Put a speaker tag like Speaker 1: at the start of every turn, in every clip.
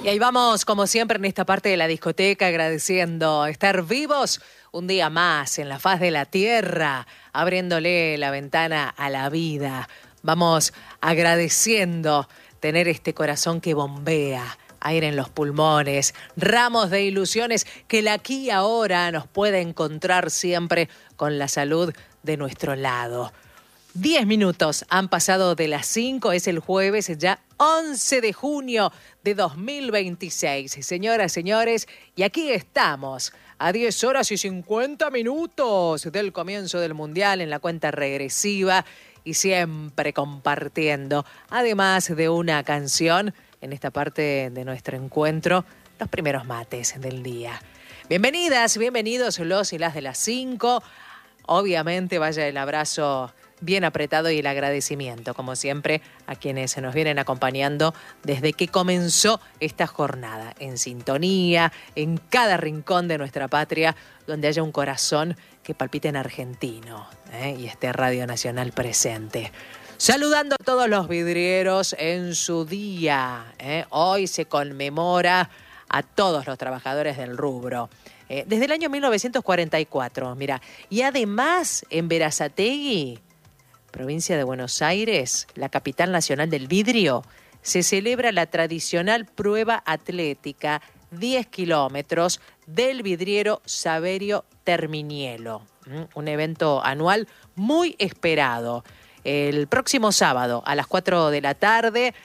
Speaker 1: Y ahí vamos, como siempre, en esta parte de la discoteca, agradeciendo estar vivos un día más en la faz de la tierra, abriéndole la ventana a la vida. Vamos agradeciendo tener este corazón que bombea, aire en los pulmones, ramos de ilusiones, que el aquí y ahora nos puede encontrar siempre con la salud de nuestro lado. 10 minutos han pasado de las 5, es el jueves, ya 11 de junio de 2026. Señoras, señores, y aquí estamos a 10 horas y 50 minutos del comienzo del Mundial en la cuenta regresiva y siempre compartiendo, además de una canción, en esta parte de nuestro encuentro, los primeros mates del día. Bienvenidas, bienvenidos los y las de las 5. Obviamente vaya el abrazo bien apretado y el agradecimiento, como siempre, a quienes se nos vienen acompañando desde que comenzó esta jornada, en sintonía, en cada rincón de nuestra patria, donde haya un corazón que palpite en argentino, y esté Radio Nacional presente. Saludando a todos los vidrieros en su día. Hoy se conmemora a todos los trabajadores del rubro. Desde el año 1944, mira, y además en Berazategui, provincia de Buenos Aires, la capital nacional del vidrio, se celebra la tradicional prueba atlética 10 kilómetros del vidriero Saverio Terminielo, un evento anual muy esperado. El próximo sábado a las 4 de la tarde,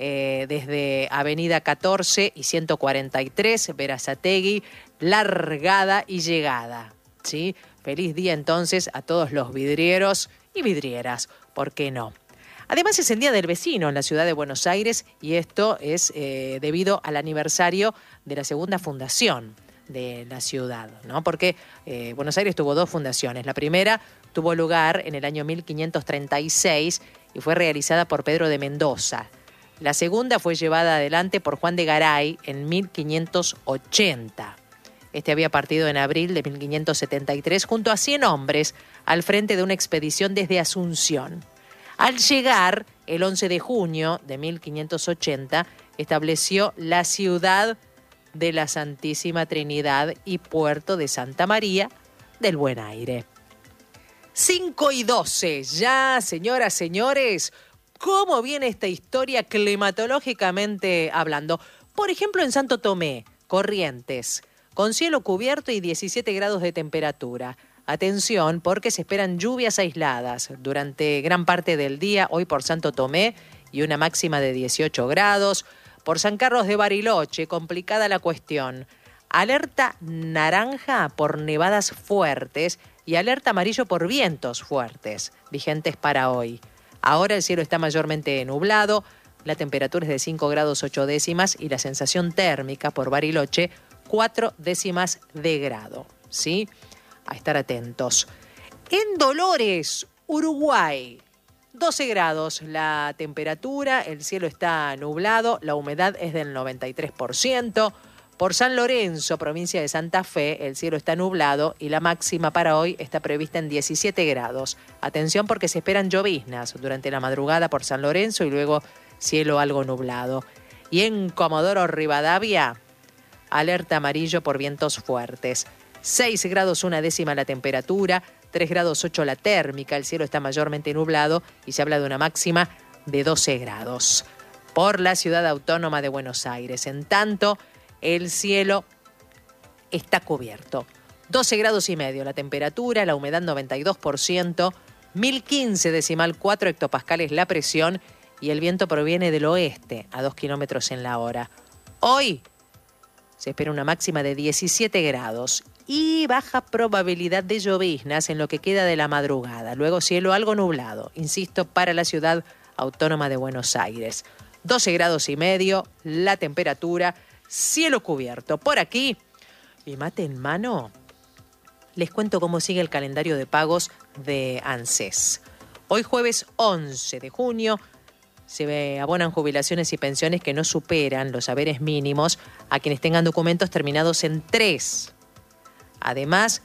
Speaker 1: desde Avenida 14 y 143, Berazategui, largada y llegada, ¿sí? Feliz día entonces a todos los vidrieros y vidrieras, ¿por qué no? Además es el Día del Vecino en la ciudad de Buenos Aires y esto es debido al aniversario de la segunda fundación de la ciudad, ¿no? Porque Buenos Aires tuvo dos fundaciones. La primera tuvo lugar en el año 1536 y fue realizada por Pedro de Mendoza. La segunda fue llevada adelante por Juan de Garay en 1580. Este había partido en abril de 1573 junto a 100 hombres al frente de una expedición desde Asunción. Al llegar, el 11 de junio de 1580, estableció la ciudad de la Santísima Trinidad y puerto de Santa María del Buen Aire. 5:12, ya, señoras, señores, ¿cómo viene esta historia climatológicamente hablando? Por ejemplo, en Santo Tomé, Corrientes, con cielo cubierto y 17 grados de temperatura. Atención, porque se esperan lluvias aisladas durante gran parte del día, hoy por Santo Tomé, y una máxima de 18 grados. Por San Carlos de Bariloche, complicada la cuestión. Alerta naranja por nevadas fuertes y alerta amarillo por vientos fuertes, vigentes para hoy. Ahora el cielo está mayormente nublado, la temperatura es de 5 grados 8 décimas y la sensación térmica por Bariloche 4 décimas de grado, ¿sí? A estar atentos. En Dolores, Uruguay, 12 grados la temperatura, el cielo está nublado, la humedad es del 93%. Por San Lorenzo, provincia de Santa Fe, el cielo está nublado y la máxima para hoy está prevista en 17 grados. Atención porque se esperan lloviznas durante la madrugada por San Lorenzo y luego cielo algo nublado. Y en Comodoro Rivadavia, alerta amarillo por vientos fuertes. 6 grados 1 décima la temperatura, 3 grados 8 la térmica, el cielo está mayormente nublado y se habla de una máxima de 12 grados. Por la ciudad autónoma de Buenos Aires, en tanto, el cielo está cubierto. 12 grados y medio la temperatura, la humedad 92%, 1015 decimal 4 hectopascales la presión y el viento proviene del oeste a 2 kilómetros en la hora. Hoy se espera una máxima de 17 grados y baja probabilidad de lloviznas en lo que queda de la madrugada. Luego cielo algo nublado, insisto, para la ciudad autónoma de Buenos Aires. 12 grados y medio la temperatura, cielo cubierto. Por aquí, y mate en mano, les cuento cómo sigue el calendario de pagos de ANSES. Hoy jueves 11 de junio se abonan jubilaciones y pensiones que no superan los haberes mínimos a quienes tengan documentos terminados en 3. Además,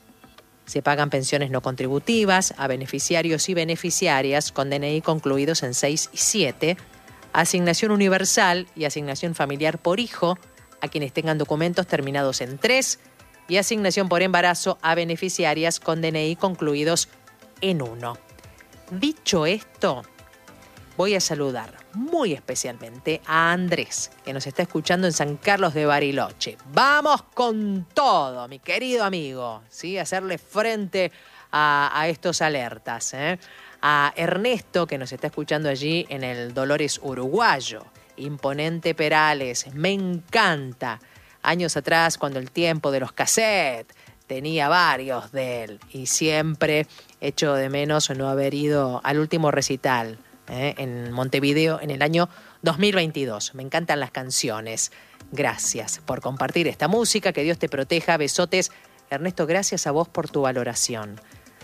Speaker 1: se pagan pensiones no contributivas a beneficiarios y beneficiarias con DNI concluidos en 6 y 7, asignación universal y asignación familiar por hijo a quienes tengan documentos terminados en 3 y asignación por embarazo a beneficiarias con DNI concluidos en 1. Dicho esto, voy a saludar muy especialmente a Andrés, que nos está escuchando en San Carlos de Bariloche. Vamos con todo, mi querido amigo, ¿sí? Hacerle frente a estos alertas, ¿eh? A Ernesto, que nos está escuchando allí en el Dolores Uruguayo. Imponente Perales, me encanta. Años atrás, cuando el tiempo de los cassettes, tenía varios de él y siempre echo de menos no haber ido al último recital en Montevideo en el año 2022. Me encantan las canciones. Gracias por compartir esta música. Que Dios te proteja. Besotes. Ernesto, gracias a vos por tu valoración.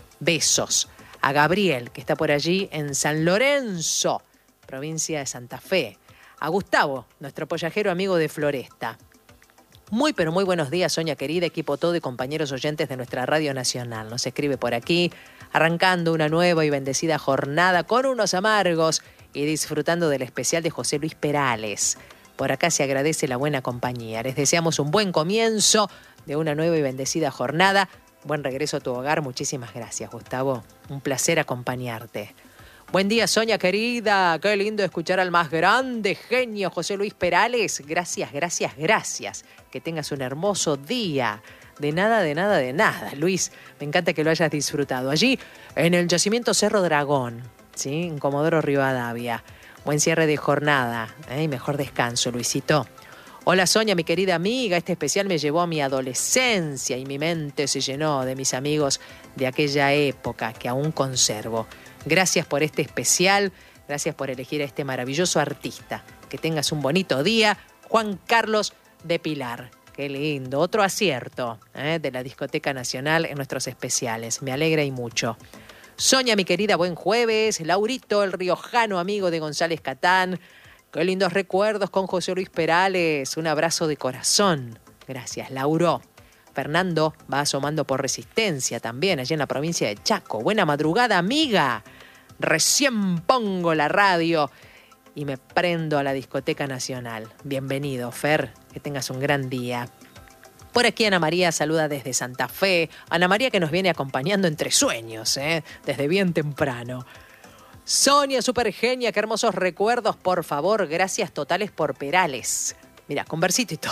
Speaker 1: Besos a Gabriel, que está por allí en San Lorenzo, provincia de Santa Fe. A Gustavo, nuestro pollajero amigo de Floresta. Muy, pero muy buenos días, Sonia querida, equipo todo y compañeros oyentes de nuestra Radio Nacional. Nos escribe por aquí, arrancando una nueva y bendecida jornada con unos amargos y disfrutando del especial de José Luis Perales. Por acá se agradece la buena compañía. Les deseamos un buen comienzo de una nueva y bendecida jornada. Buen regreso a tu hogar. Muchísimas gracias, Gustavo. Un placer acompañarte. Buen día, Sonia querida. Qué lindo escuchar al más grande genio, José Luis Perales. Gracias, gracias, gracias. Que tengas un hermoso día. De nada, de nada, de nada, Luis. Me encanta que lo hayas disfrutado. Allí, en el yacimiento Cerro Dragón, ¿sí? En Comodoro Rivadavia. Buen cierre de jornada, y mejor descanso, Luisito. Hola, Sonia, mi querida amiga. Este especial me llevó a mi adolescencia y mi mente se llenó de mis amigos de aquella época que aún conservo. Gracias por este especial, gracias por elegir a este maravilloso artista. Que tengas un bonito día. Juan Carlos de Pilar. Qué lindo, otro acierto de la Discoteca Nacional en nuestros especiales. Me alegra y mucho. Sonia, mi querida, buen jueves. Laurito, el riojano amigo de González Catán. Qué lindos recuerdos con José Luis Perales. Un abrazo de corazón. Gracias, Lauro. Fernando va asomando por Resistencia también, allí en la provincia de Chaco. Buena madrugada, amiga. Recién pongo la radio y me prendo a la Discoteca Nacional. Bienvenido, Fer. Que tengas un gran día. Por aquí Ana María saluda desde Santa Fe. Ana María que nos viene acompañando entre sueños, desde bien temprano. Sonia, super genia, qué hermosos recuerdos, por favor. Gracias totales por Perales. Mira, con versito y todo.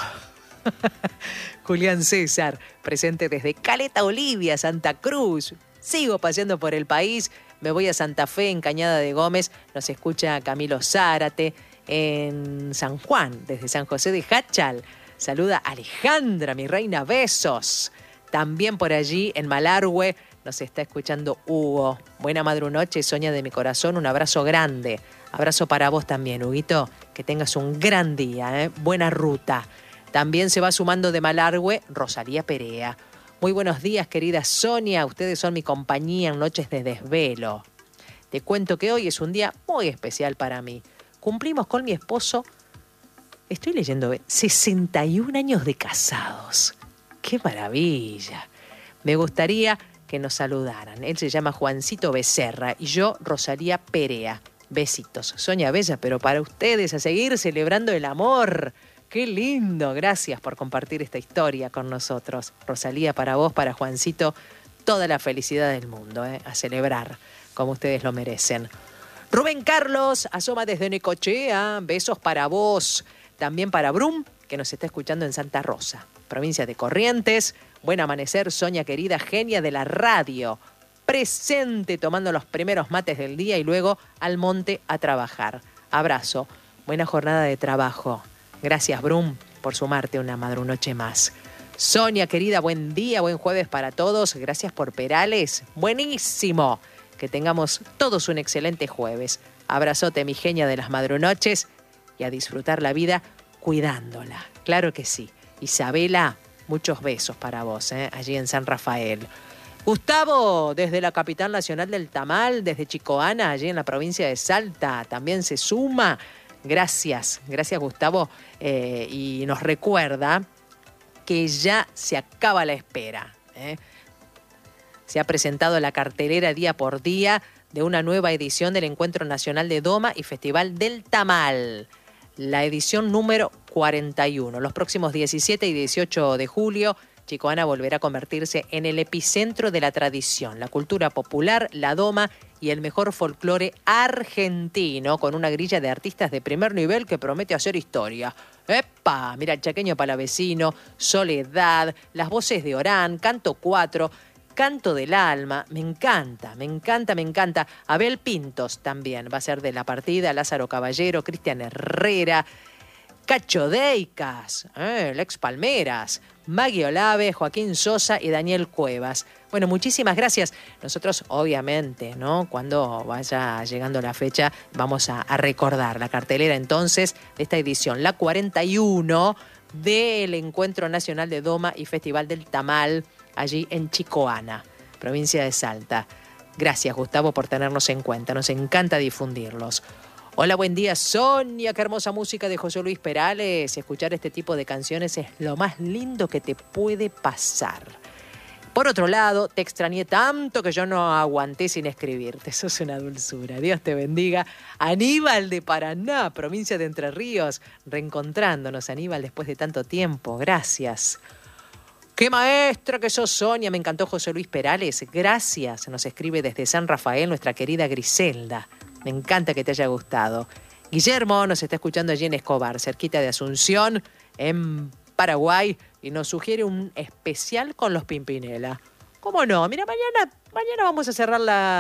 Speaker 1: Julián César, presente desde Caleta Olivia, Santa Cruz. Sigo paseando por el país. Me voy a Santa Fe, en Cañada de Gómez. Nos escucha Camilo Zárate. En San Juan, desde San José de Jáchal. Saluda Alejandra, mi reina, besos. También por allí, en Malargüe, nos está escuchando Hugo. Buena madrunoche, Sonia de mi corazón. Un abrazo grande. Abrazo para vos también, Huguito. Que tengas un gran día, Buena ruta. También se va sumando de Malargüe Rosalía Perea. Muy buenos días, querida Sonia. Ustedes son mi compañía en noches de desvelo. Te cuento que hoy es un día muy especial para mí. Cumplimos con mi esposo, estoy leyendo, 61 años de casados. ¡Qué maravilla! Me gustaría que nos saludaran. Él se llama Juancito Becerra y yo, Rosalía Perea. Besitos. Sonia Bella, pero para ustedes, a seguir celebrando el amor. ¡Qué lindo! Gracias por compartir esta historia con nosotros. Rosalía, para vos, para Juancito, toda la felicidad del mundo, a celebrar como ustedes lo merecen. Rubén Carlos asoma desde Necochea. Besos para vos. También para Brum, que nos está escuchando en Santa Rosa, provincia de Corrientes. Buen amanecer, Sonia querida, genia de la radio. Presente tomando los primeros mates del día y luego al monte a trabajar. Abrazo. Buena jornada de trabajo. Gracias, Brum, por sumarte una madrunoche más. Sonia querida, buen día, buen jueves para todos. Gracias por Perales. Buenísimo. Que tengamos todos un excelente jueves. Abrazote, mi genia de las madrunoches, y a disfrutar la vida cuidándola. Claro que sí. Isabela, muchos besos para vos, allí en San Rafael. Gustavo, desde la capital nacional del tamal, desde Chicoana, allí en la provincia de Salta, también se suma. Gracias, gracias Gustavo. Y nos recuerda que ya se acaba la espera, Se ha presentado la cartelera día por día de una nueva edición del Encuentro Nacional de Doma y Festival del Tamal. La edición número 41. Los próximos 17 y 18 de julio, Chicoana volverá a convertirse en el epicentro de la tradición, la cultura popular, la doma y el mejor folclore argentino, con una grilla de artistas de primer nivel que promete hacer historia. ¡Epa! Mira, el chaqueño palavecino, Soledad, las voces de Orán, Canto 4, Canto del Alma. Me encanta, me encanta, me encanta. Abel Pintos también va a ser de la partida, Lázaro Caballero, Cristian Herrera, Cacho Deicas, Lex Palmeras, Maggie Olave, Joaquín Sosa y Daniel Cuevas. Bueno, muchísimas gracias. Nosotros, obviamente, ¿no? Cuando vaya llegando la fecha, vamos a recordar la cartelera entonces de esta edición, la 41 del Encuentro Nacional de Doma y Festival del Tamal, allí en Chicoana, provincia de Salta. Gracias, Gustavo, por tenernos en cuenta. Nos encanta difundirlos. Hola, buen día, Sonia. Qué hermosa música de José Luis Perales. Escuchar este tipo de canciones es lo más lindo que te puede pasar. Por otro lado, te extrañé tanto que yo no aguanté sin escribirte. Sos una dulzura. Dios te bendiga. Aníbal de Paraná, provincia de Entre Ríos. Reencontrándonos, Aníbal, después de tanto tiempo. Gracias. ¡Qué maestra que sos, Sonia! Me encantó José Luis Perales. Gracias. Nos escribe desde San Rafael nuestra querida Griselda. Me encanta que te haya gustado. Guillermo nos está escuchando allí en Escobar, cerquita de Asunción, en Paraguay, y nos sugiere un especial con los Pimpinela. ¿Cómo no? Mira, mañana vamos a cerrar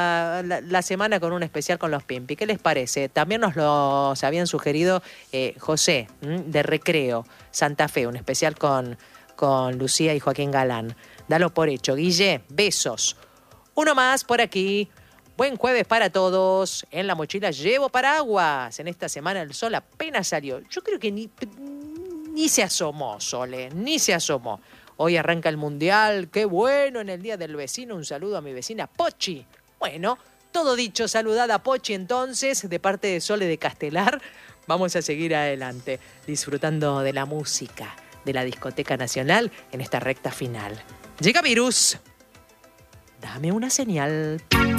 Speaker 1: la semana con un especial con los Pimpi. ¿Qué les parece? También nos los habían sugerido José, de Recreo, Santa Fe, un especial con Lucía y Joaquín Galán. Dalo por hecho. Guille, besos. Uno más por aquí. Buen jueves para todos. En la mochila llevo paraguas. En esta semana el sol apenas salió. Yo creo que ni se asomó, Sole, ni se asomó. Hoy arranca el Mundial. Qué bueno, en el Día del Vecino. Un saludo a mi vecina Pochi. Bueno, todo dicho, saludada a Pochi entonces, de parte de Sole de Castelar. Vamos a seguir adelante, disfrutando de la música de la Discoteca Nacional en esta recta final. Llega Virus. Dame una señal.